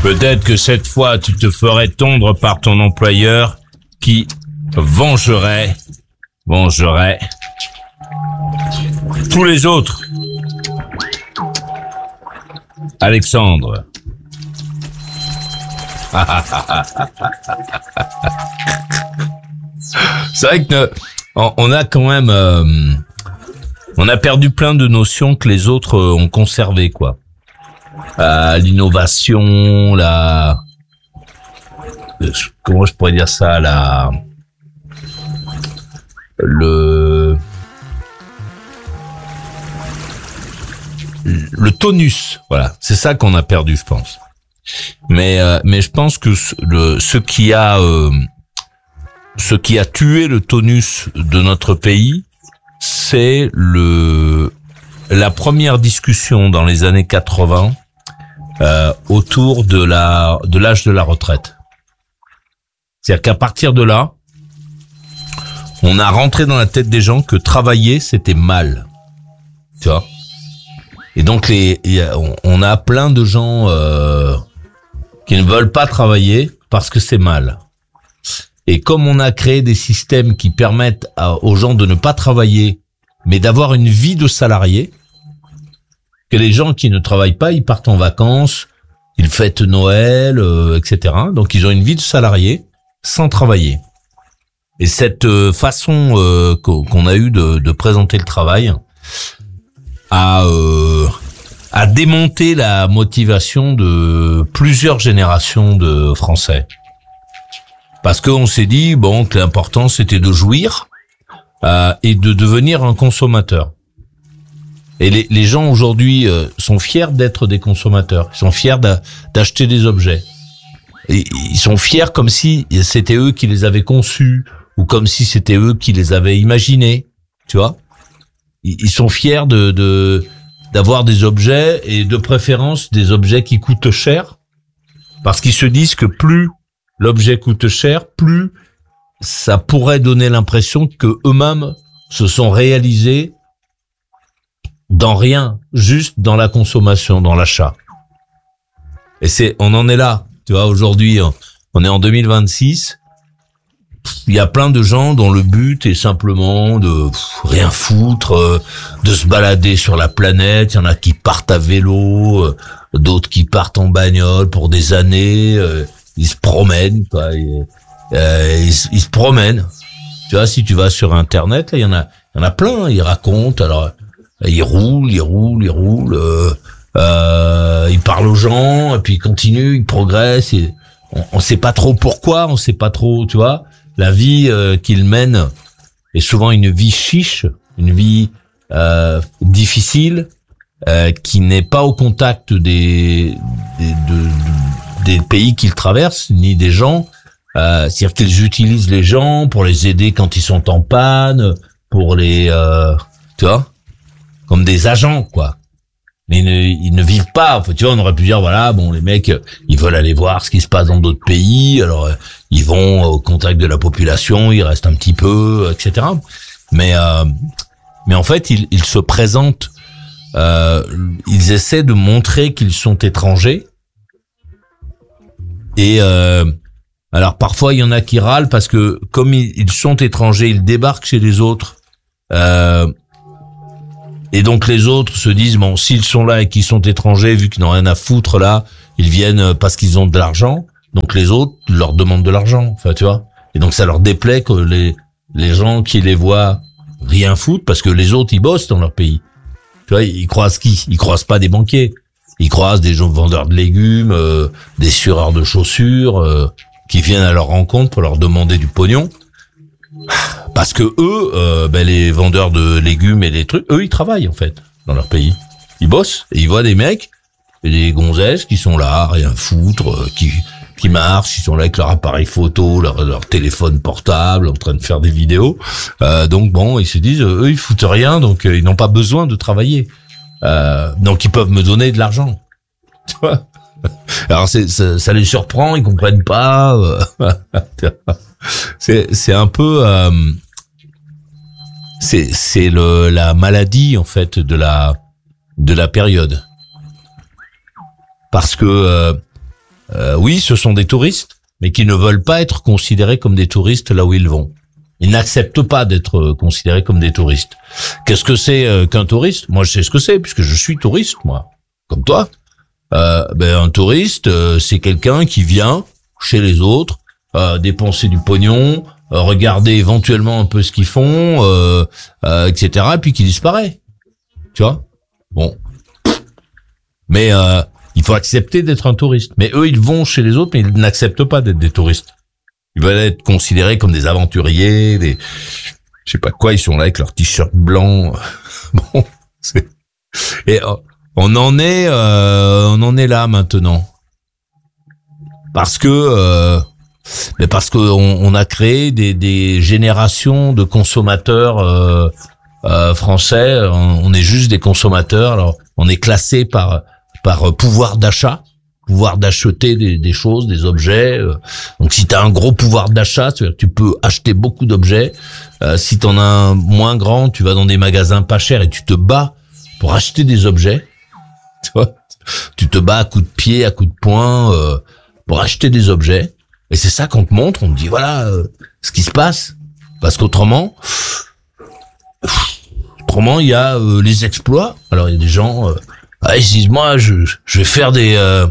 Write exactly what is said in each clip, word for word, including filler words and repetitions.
Peut-être que cette fois, tu te ferais tondre par ton employeur qui vengerait, vengerait tous les autres. Alexandre. C'est vrai que on a quand même, euh, on a perdu plein de notions que les autres ont conservées, quoi. Euh, l'innovation, la, comment je pourrais dire ça, la, le, le tonus, voilà, c'est ça qu'on a perdu, je pense. Mais euh, mais je pense que le ce qui a euh, ce qui a tué le tonus de notre pays, c'est le la première discussion dans les années quatre-vingts euh, autour de la de l'âge de la retraite. C'est-à-dire qu'à partir de là, on a rentré dans la tête des gens que travailler c'était mal, tu vois. Et donc les on a plein de gens euh, qui ne veulent pas travailler parce que c'est mal. Et comme on a créé des systèmes qui permettent à, aux gens de ne pas travailler, mais d'avoir une vie de salarié, que les gens qui ne travaillent pas, ils partent en vacances, ils fêtent Noël, euh, et cetera. Donc ils ont une vie de salarié sans travailler. Et cette euh, façon euh, qu'on a eu de, de présenter le travail a euh, a démonté la motivation de plusieurs générations de Français. Parce qu'on s'est dit bon que l'important c'était de jouir euh, et de devenir un consommateur. Et les, les gens aujourd'hui euh, sont fiers d'être des consommateurs. Ils sont fiers d'a, d'acheter des objets. Et ils sont fiers comme si c'était eux qui les avaient conçus ou comme si c'était eux qui les avaient imaginés. Tu vois ? Ils sont fiers de, de d'avoir des objets et de préférence des objets qui coûtent cher parce qu'ils se disent que plus l'objet coûte cher, plus ça pourrait donner l'impression que eux-mêmes se sont réalisés dans rien, juste dans la consommation, dans l'achat. Et c'est, on en est là. Tu vois, aujourd'hui, on est en deux mille vingt-six. Il y a plein de gens dont le but est simplement de pff, rien foutre, euh, de se balader sur la planète. Il y en a qui partent à vélo, euh, d'autres qui partent en bagnole pour des années. Euh, ils se promènent, quoi. Et, euh, ils, ils se promènent. Tu vois, si tu vas sur Internet, là, il y en a, il y en a plein. Ils racontent. Alors, ils roulent, ils roulent, ils roulent. Euh, euh, ils parlent aux gens, et puis ils continuent, ils progressent. Et on, on sait pas trop pourquoi, on sait pas trop, tu vois. La vie euh, qu'ils mènent est souvent une vie chiche, une vie euh, difficile, euh, qui n'est pas au contact des des, de, de, des pays qu'ils traversent, ni des gens. Euh, c'est-à-dire qu'ils utilisent les gens pour les aider quand ils sont en panne, pour les, euh, tu vois, comme des agents, quoi. Mais ils ne, ils ne vivent pas. Enfin, tu vois, on aurait pu dire, voilà, bon, les mecs, ils veulent aller voir ce qui se passe dans d'autres pays. Alors, ils vont au contact de la population, ils restent un petit peu, et cetera. Mais, euh, mais en fait, ils, ils se présentent, euh, ils essaient de montrer qu'ils sont étrangers. Et euh, alors, parfois, il y en a qui râlent parce que, comme ils, ils sont étrangers, ils débarquent chez les autres. Euh, Et donc les autres se disent, bon, s'ils sont là et qu'ils sont étrangers, vu qu'ils n'ont rien à foutre là, ils viennent parce qu'ils ont de l'argent. Donc les autres leur demandent de l'argent, enfin tu vois. Et donc ça leur déplaît que les les gens qui les voient rien foutre, parce que les autres ils bossent dans leur pays. Tu vois, ils croisent qui ? Ils croisent pas des banquiers. Ils croisent des gens vendeurs de légumes, euh, des sureurs de chaussures, euh, qui viennent à leur rencontre pour leur demander du pognon. Parce que eux, euh, ben les vendeurs de légumes et des trucs, eux ils travaillent en fait dans leur pays. Ils bossent et ils voient des mecs et des gonzesses qui sont là, rien foutre, euh, qui qui marchent, ils sont là avec leur appareil photo, leur, leur téléphone portable, en train de faire des vidéos. Euh, donc bon, ils se disent, eux ils foutent rien, donc euh, ils n'ont pas besoin de travailler. Euh, donc ils peuvent me donner de l'argent. Tu vois ? Alors c'est, ça, ça les surprend, ils comprennent pas. Euh, c'est c'est un peu euh, c'est c'est le la maladie en fait de la de la période, parce que euh, euh, oui, ce sont des touristes, mais qui ne veulent pas être considérés comme des touristes là où ils vont. Ils n'acceptent pas d'être considérés comme des touristes. Qu'est-ce que c'est euh, qu'un touriste? Moi, je sais ce que c'est, puisque je suis touriste, moi, comme toi. Euh, ben, un touriste, euh, c'est quelqu'un qui vient chez les autres, euh, dépenser du pognon, euh, regarder éventuellement un peu ce qu'ils font, euh, euh, et cetera, et puis qui disparaît. Tu vois? Bon. Mais euh, il faut accepter d'être un touriste. Mais eux, ils vont chez les autres, mais ils n'acceptent pas d'être des touristes. Ils veulent être considérés comme des aventuriers, des, je sais pas quoi, ils sont là avec leur t-shirt blanc. Bon, c'est, et euh, on en est, euh, on en est là maintenant, parce que, euh, mais parce que on, on a créé des, des générations de consommateurs euh, euh, français. On, on est juste des consommateurs. Alors, on est classé par par pouvoir d'achat. Pouvoir d'acheter des, des choses, des objets. Donc, si tu as un gros pouvoir d'achat, c'est-à-dire que tu peux acheter beaucoup d'objets. Euh, si tu en as un moins grand, tu vas dans des magasins pas chers et tu te bats pour acheter des objets. Tu vois, tu te bats à coups de pied, à coups de poing euh, pour acheter des objets. Et c'est ça qu'on te montre. On te dit, voilà euh, ce qui se passe. Parce qu'autrement, autrement, il y a euh, les exploits. Alors, il y a des gens... Euh, ah, ils disent, moi, je, je vais faire des... Euh,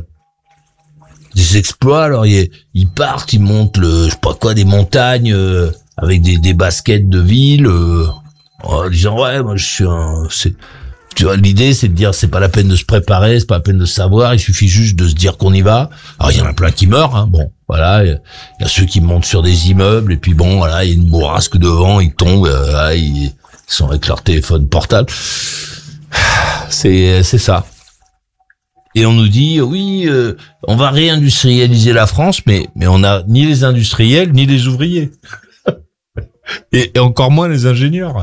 des exploits. Alors ils, ils partent, ils montent le, je sais pas quoi, des montagnes euh, avec des, des baskets de ville, euh, en disant ouais, moi je suis un. C'est, tu vois, l'idée c'est de dire c'est pas la peine de se préparer, c'est pas la peine de savoir, il suffit juste de se dire qu'on y va. Alors il y en a plein qui meurent, hein, bon, voilà, il y a ceux qui montent sur des immeubles et puis bon, voilà, il y a une bourrasque devant, ils tombent, euh, là, ils sont avec leur téléphone portable. C'est c'est ça. Et on nous dit oui, euh, on va réindustrialiser la France, mais mais on a ni les industriels ni les ouvriers, et, et encore moins les ingénieurs.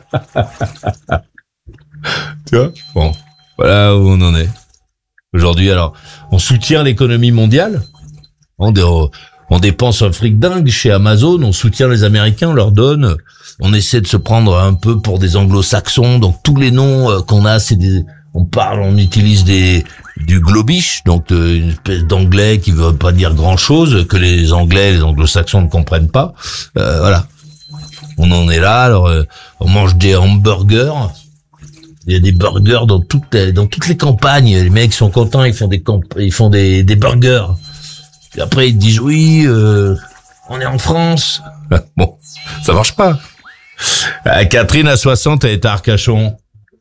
Tu vois? Bon, voilà où on en est aujourd'hui. Alors, on soutient l'économie mondiale, on, on dépense un fric dingue chez Amazon, on soutient les Américains, on leur donne, on essaie de se prendre un peu pour des anglo-saxons, donc tous les noms qu'on a, c'est des, on parle, on utilise des du globish, donc euh, une espèce d'anglais qui veut pas dire grand-chose, que les Anglais, les anglo-saxons ne comprennent pas. Euh, voilà. On en est là, alors euh, on mange des hamburgers. Il y a des burgers dans toutes les, dans toutes les campagnes. Les mecs sont contents, ils font des camp- ils font des, des burgers. Et après ils disent oui, euh, on est en France. Bon, ça marche pas. Euh, Catherine à soixante, elle est à Arcachon.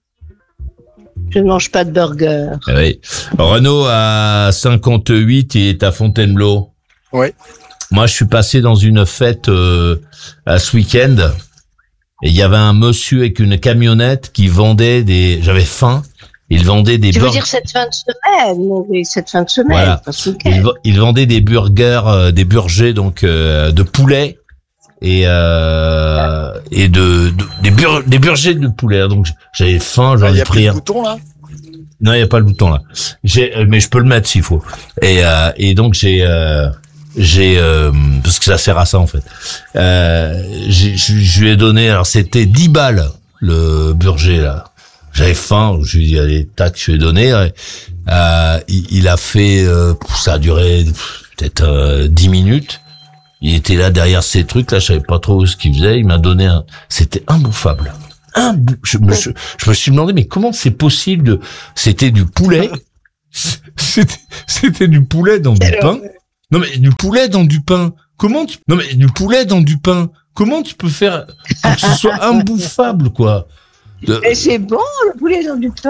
Je ne mange pas de burger. Oui. Renaud à cinquante-huit, il est à Fontainebleau. Oui. Moi, je suis passé dans une fête euh, à ce week-end et il y avait un monsieur avec une camionnette qui vendait des... J'avais faim. Il vendait des... Tu bur- veux dire cette fin de semaine? Oui, cette fin de semaine, Voilà. pas ce week-end. Il, v- il vendait des burgers, euh, des burgers donc euh, de poulet et euh, et de, de des bur des burgers de poulet. Donc j'avais faim, j'en Il y ai a pris plus un. de bouton là. Non, il y a pas le bouton là. J'ai, euh, mais je peux le mettre s'il faut. Et euh, et donc j'ai euh, j'ai euh, parce que ça sert à ça en fait. Euh, j'ai, je, je lui ai donné. Alors c'était dix balles le burger là. J'avais faim, je lui ai dit allez tac, je lui ai donné. Euh, il, il a fait, euh, ça a duré peut-être euh, dix minutes. Il était là derrière ces trucs là, je savais pas trop ce qu'il faisait. Il m'a donné un, c'était imbouffable. Imbou... Je, me, je, je me suis demandé mais comment c'est possible de, c'était du poulet, c'était, c'était du poulet dans du pain. Non mais du poulet dans du pain. Comment tu, non mais du poulet dans du pain. Comment tu peux faire pour que ce soit imbouffable quoi? De... Et c'est bon, le poulet dans du pain.